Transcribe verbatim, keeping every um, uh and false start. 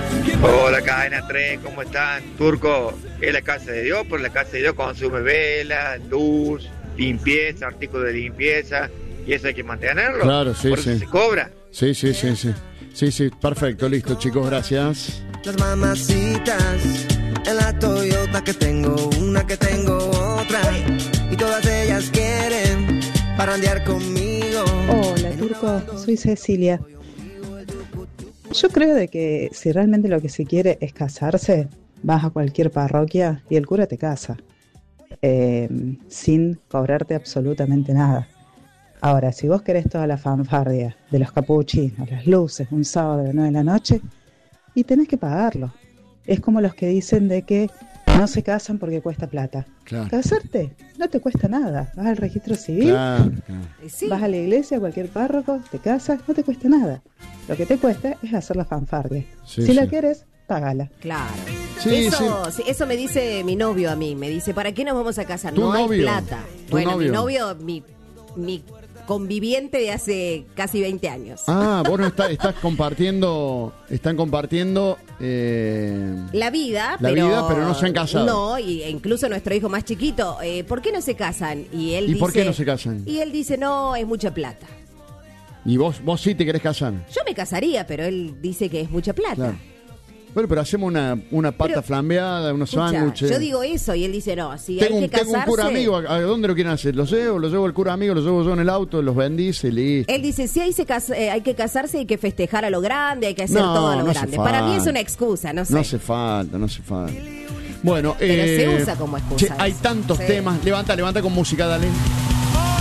Hola, Cadena tres, ¿cómo están? Turco, es la casa de Dios, pero la casa de Dios consume vela, luz, limpieza, artículos de limpieza, y eso hay que mantenerlo. Claro, sí, por eso sí. se cobra. Sí, sí, sí, sí. Sí, sí, perfecto, listo, chicos, gracias. Las mamacitas, en la Toyota que tengo, una que tengo otra, y todas ellas quieren parrandear conmigo. Hola, Turco, soy Cecilia. Yo creo de que si realmente lo que se quiere es casarse, vas a cualquier parroquia y el cura te casa, eh, sin cobrarte absolutamente nada. Ahora, si vos querés toda la fanfarria de los capuchinos, las luces, un sábado a las nueve de la noche, y tenés que pagarlo. Es como los que dicen de que no se casan porque cuesta plata. Claro. Casarte no te cuesta nada. Vas al registro civil, Claro, claro. Sí. vas a la iglesia, a cualquier párroco, te casas, no te cuesta nada. Lo que te cuesta es hacer la fanfarria. Sí, si sí. la quieres, págala. Claro. Sí, eso, sí, eso me dice mi novio a mí. Me dice, ¿para qué nos vamos a casar? ¿Tu No hay novio? plata. ¿Tu Bueno, novio? mi novio, mi, mi conviviente de hace casi veinte años. Ah, vos no está, estás compartiendo, están compartiendo eh, La vida, La pero, vida, pero no se han casado. No, y, e incluso nuestro hijo más chiquito, eh, ¿por qué no se casan? Y él ¿Y dice, por qué no se casan? Y él dice, no, es mucha plata. y vos, vos sí te querés casar. Yo me casaría, pero él dice que es mucha plata. Claro. Bueno, pero hacemos una, una pata Pero, flambeada, unos Escucha, sándwiches. yo digo eso y él dice, no, si Tengo hay un, que tengo un casarse... cura amigo, ¿a, a dónde lo quieren hacer? ¿Los llevo? ¿Los llevo al cura amigo? ¿Los llevo yo en el auto? ¿Los bendice? Listo. Él dice, si hay, se casa- eh, hay que casarse, hay que festejar a lo grande, hay que hacer No, todo a lo no hace grande. Para mí es falta. una excusa, no sé. No hace falta, no hace falta. Bueno, Pero eh, se usa como excusa che, hay eso. tantos Sí. temas. Levanta, levanta con música, dale.